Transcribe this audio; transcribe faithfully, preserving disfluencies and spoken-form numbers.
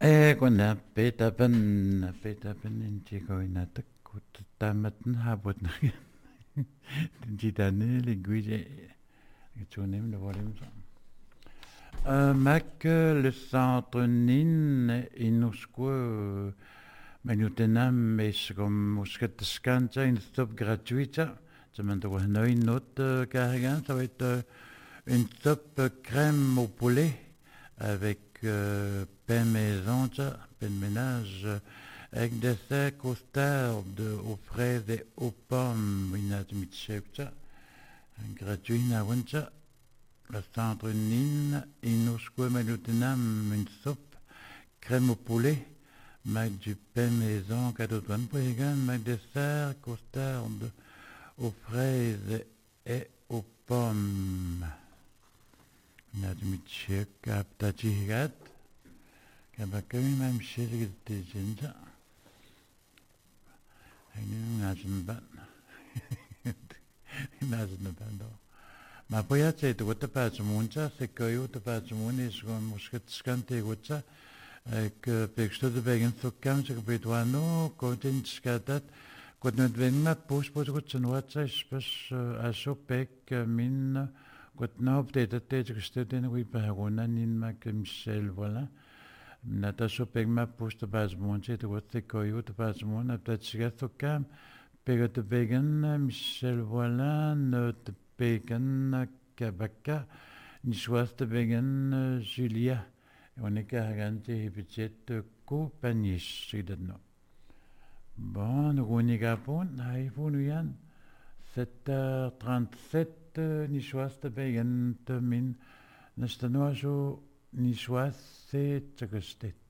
Eh, kun nää peitäpän, peitäpän inti koina takkut tammatn habut na. Tinta ne linguise. Tu nem le volume ça. Euh, Mac, le centre nin inusque manutenam mes comme muscat scanta une stop gratuite. Ça m'intéresse no une note carrément, ça va être euh, une top crème au poulet avec euh, pain maison, ça, pain de ménage, euh, avec dessert costard aux fraises et aux pommes, une admissible, ça, gratuit, na ça. Le centre Nin, inusque manutenam, une soupe, crème au poulet, avec du pain maison, cadeau de bonne prégan, avec dessert costard aux fraises et aux pommes. Nadmitchek aptachigat kabakami mam shirgit jinja ayni ngajin ban ngajin ban do ma poya che to what pa muncha se koyo to pa muni sgon musket skante gotcha que peksto de begen so kam che betwano kotin skatat kot not wen ma pos pos gotcha no atsa spes asopek min Kot na update te je gesteld in wie pa rona nin ma que Michel voilà. Na ta so peg ma post bas monche te wat te koyo te bas mon na ta chiga to kam pega te vegan Michel voilà no te pegan kabaka ni soas te vegan Julia. On est cargante hipichet ko panis sidno. Bon, on y gapon, hay funuyan. sept heures trente-sept ni choas te begen te min nestanoajo ni choas se tsagastet.